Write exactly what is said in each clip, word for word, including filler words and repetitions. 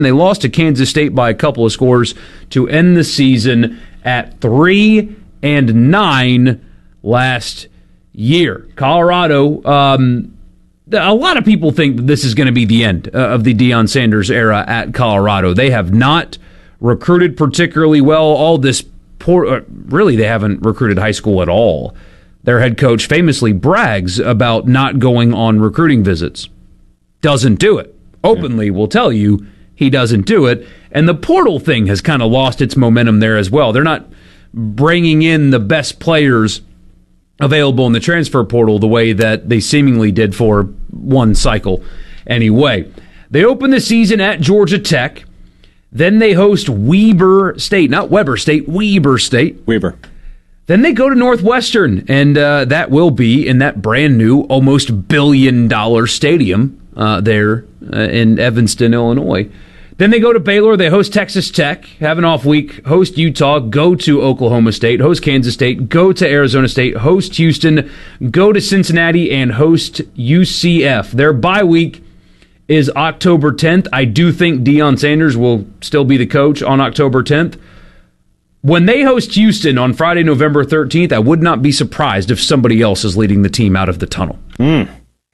They lost to Kansas State by a couple of scores to end the season at three and nine last year. Colorado, um, a lot of people think that this is going to be the end uh, of the Deion Sanders era at Colorado. They have not recruited particularly well. All this poor, uh, really, they haven't recruited high school at all. Their head coach famously brags about not going on recruiting visits. Doesn't do it. Openly yeah. will tell you he doesn't do it. And the portal thing has kind of lost its momentum there as well. They're not bringing in the best players available in the transfer portal the way that they seemingly did for one cycle anyway. They open the season at Georgia Tech. Then they host Weber State. Not Weber State, Weber State. Weber. Then they go to Northwestern, and uh, that will be in that brand new, almost billion-dollar stadium uh, there uh, in Evanston, Illinois. Then they go to Baylor, they host Texas Tech, have an off week, host Utah, go to Oklahoma State, host Kansas State, go to Arizona State, host Houston, go to Cincinnati, and host U C F. Their bye week is October tenth. I do think Deion Sanders will still be the coach on October tenth. When they host Houston on Friday, November thirteenth, I would not be surprised if somebody else is leading the team out of the tunnel. Mm.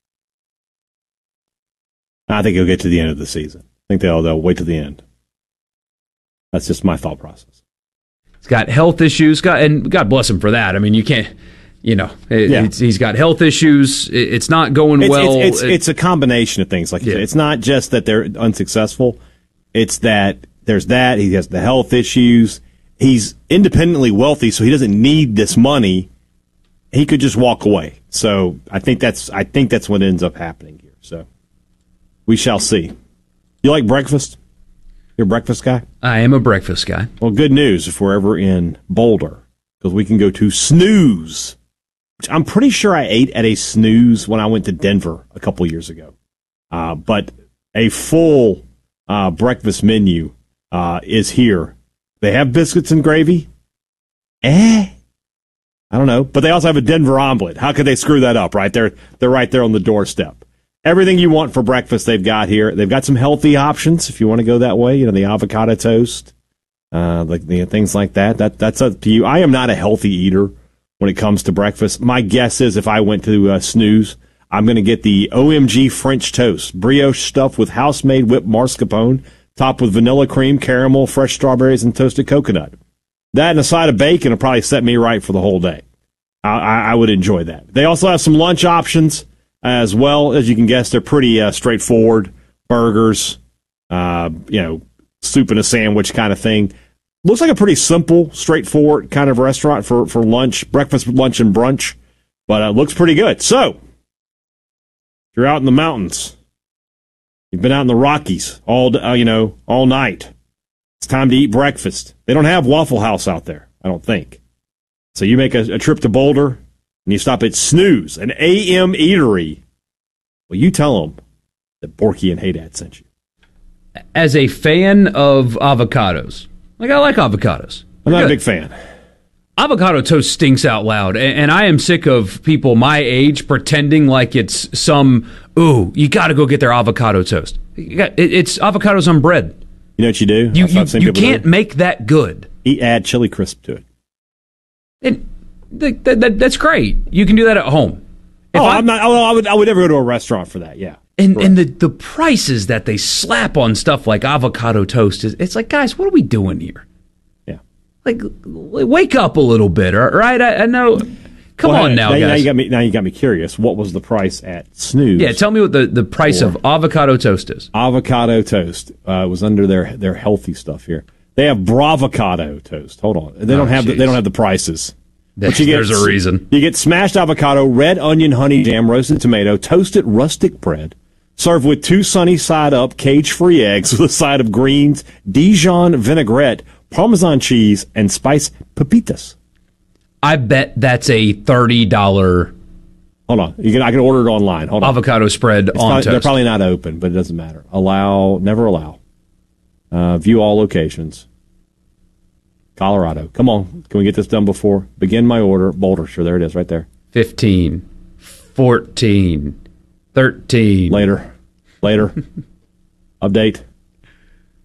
I think he'll get to the end of the season. I think they'll, they'll wait to the end. That's just my thought process. He's got health issues, got, and God bless him for that. I mean, you can't, you know, it, yeah. it's, he's got health issues. It, it's not going it's, well. It's, it's, it, it's a combination of things. Like you yeah. said. It's not just that they're unsuccessful. It's that there's that. He has the health issues. He's independently wealthy, so he doesn't need this money. He could just walk away. So I think that's I think that's what ends up happening here. So we shall see. You like breakfast? You're a breakfast guy? I am a breakfast guy. Well, good news if we're ever in Boulder, because we can go to Snooze, which I'm pretty sure I ate at a Snooze when I went to Denver a couple years ago. Uh, but a full uh, breakfast menu uh, is here. They have biscuits and gravy. Eh? I don't know. But they also have a Denver omelet. How could they screw that up, right? They're, they're right there on the doorstep. Everything you want for breakfast they've got here. They've got some healthy options if you want to go that way. You know, the avocado toast, uh, like the things like that. That That's up to you. I am not a healthy eater when it comes to breakfast. My guess is if I went to uh, Snooze, I'm going to get the O M G French toast, brioche stuffed with house-made whipped mascarpone, topped with vanilla cream, caramel, fresh strawberries, and toasted coconut. That and a side of bacon will probably set me right for the whole day. I, I, I would enjoy that. They also have some lunch options as well. As you can guess, they're pretty uh, straightforward. Burgers, uh, you know, soup and a sandwich kind of thing. Looks like a pretty simple, straightforward kind of restaurant for, for lunch, breakfast, lunch, and brunch. But it uh, looks pretty good. So, if you're out in the mountains, you've been out in the Rockies all uh, you know all night, it's time to eat breakfast. They don't have Waffle House out there, I don't think. So you make a, a trip to Boulder, and you stop at Snooze, an A M eatery. Well, you tell them that Borky and Haydad sent you. As a fan of avocados, like I like avocados. I'm not a big fan. Avocado toast stinks out loud, and, and I am sick of people my age pretending like it's some, ooh, you got to go get their avocado toast. It, it's avocados on bread. You know what you do? You, you, you can't do. make that good. Eat, add chili crisp to it. And th- th- th- that's great. You can do that at home. If oh, I, I'm not. Oh, I would. I would never go to a restaurant for that. Yeah. And correct. and the, the prices that they slap on stuff like avocado toast is. It's like, guys, what are we doing here? Yeah. Like, wake up a little bit, all right? I, I know. Come well, on now, now, guys. Now you got me. Now you got me curious. What was the price at Snooze? Yeah, tell me what the, the price of avocado toast is. Avocado toast uh, was under their their healthy stuff here. They have Bravocado toast. Hold on, they don't oh, have the, they don't have the prices. But you get, there's a reason. You get smashed avocado, red onion, honey jam, roasted tomato, toasted rustic bread, served with two sunny side up cage free eggs with a side of greens, Dijon vinaigrette, Parmesan cheese, and spice pepitas. I bet that's a thirty dollars. Hold on, you can I can order it online. Hold on. Avocado spread it's on probably, toast. They're probably not open, but it doesn't matter. Allow, never allow. Uh, view all locations. Colorado. Come on. Can we get this done before? Begin my order. Boulder. Sure, there it is right there. fifteen, fourteen, thirteen. Later. Later. Update.